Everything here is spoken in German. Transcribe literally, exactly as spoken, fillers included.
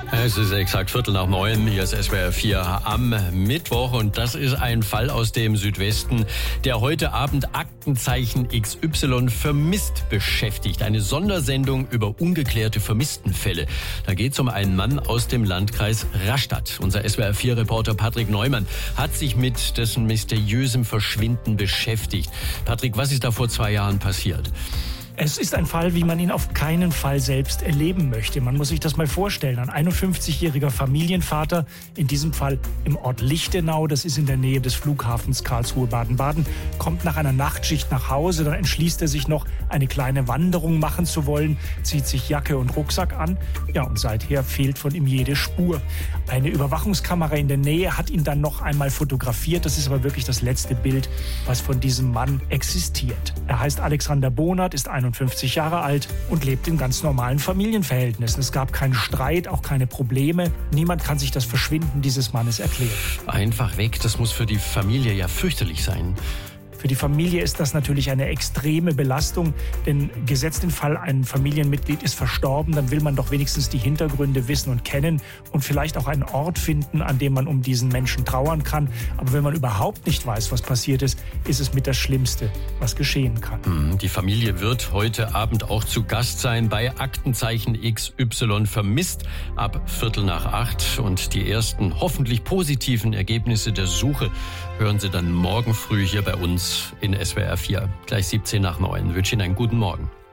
Es ist exakt Viertel nach neun, hier ist S W R vier am Mittwoch und das ist ein Fall aus dem Südwesten, der heute Abend Aktenzeichen X Y vermisst beschäftigt. Eine Sondersendung über ungeklärte Vermisstenfälle. Da geht es um einen Mann aus dem Landkreis Rastatt. Unser S W R vier Reporter Patrick Neumann hat sich mit dessen mysteriösem Verschwinden beschäftigt. Patrick, was ist da vor zwei Jahren passiert? Es ist ein Fall, wie man ihn auf keinen Fall selbst erleben möchte. Man muss sich das mal vorstellen. Ein einundfünfzigjähriger Familienvater, in diesem Fall im Ort Lichtenau, das ist in der Nähe des Flughafens Karlsruhe-Baden-Baden, kommt nach einer Nachtschicht nach Hause. Dann entschließt er sich noch, eine kleine Wanderung machen zu wollen, zieht sich Jacke und Rucksack an. Ja, und seither fehlt von ihm jede Spur. Eine Überwachungskamera in der Nähe hat ihn dann noch einmal fotografiert. Das ist aber wirklich das letzte Bild, was von diesem Mann existiert. Er heißt Alexander Bonert, ist einundfünfzig Jahre alt und lebt in ganz normalen Familienverhältnissen. Es gab keinen Streit, auch keine Probleme. Niemand kann sich das Verschwinden dieses Mannes erklären. Einfach weg, das muss für die Familie ja fürchterlich sein. Für die Familie ist das natürlich eine extreme Belastung, denn gesetzt den Fall, ein Familienmitglied ist verstorben, dann will man doch wenigstens die Hintergründe wissen und kennen und vielleicht auch einen Ort finden, an dem man um diesen Menschen trauern kann. Aber wenn man überhaupt nicht weiß, was passiert ist, ist es mit das Schlimmste, was geschehen kann. Die Familie wird heute Abend auch zu Gast sein bei Aktenzeichen X Y vermisst ab Viertel nach acht. Und die ersten hoffentlich positiven Ergebnisse der Suche hören Sie dann morgen früh hier bei uns in S W R vier. Gleich siebzehn nach neun. Ich wünsche Ihnen einen guten Morgen.